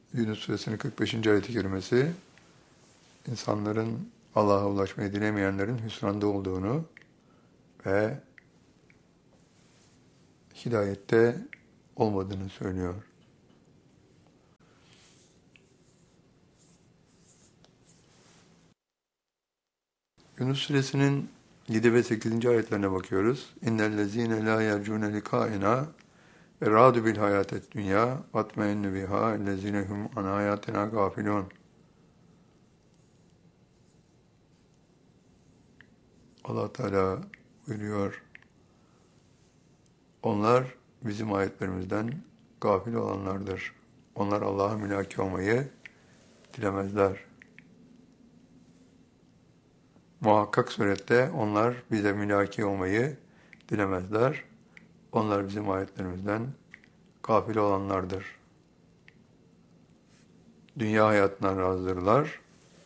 Yunus Suresinin 45. ayet-i kerimesi, insanların Allah'a ulaşmayı dilemeyenlerin hüsranda olduğunu ve hidayette olmadığını söylüyor. Yunus Suresinin 7 ve 8. ayetlerine bakıyoruz. İnnellezîne lâ yercûne likâina ve râdü bil hayâtet dünyâ vatmeinnü bihâ ellezîne hum an âyâtinâ gâfilûn. Allah Teala buyuruyor. Onlar bizim ayetlerimizden gafil olanlardır. Onlar Allah'a mülaki olmayı dilemezler. Muhakkak surette onlar bize mülaki olmayı dilemezler. Onlar bizim ayetlerimizden gafil olanlardır. Dünya hayatından razıdırlar.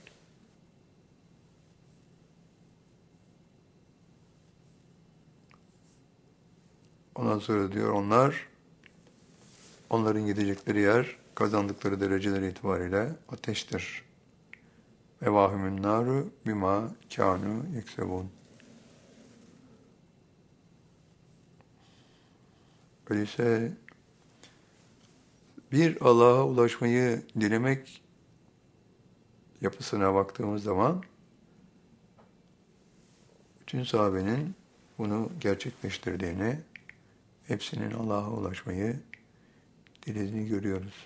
Ondan sonra diyor onların gidecekleri yer, kazandıkları dereceler itibariyle ateştir. Evâhümün nâru bimâ kânû yeksebûn. Öyleyse bir Allah'a ulaşmayı dilemek yapısına baktığımız zaman bütün sahabenin bunu gerçekleştirdiğini, hepsinin Allah'a ulaşmayı dilediğini görüyoruz.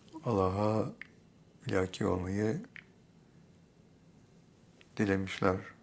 Allah'a mülaki olmayı dilemişler.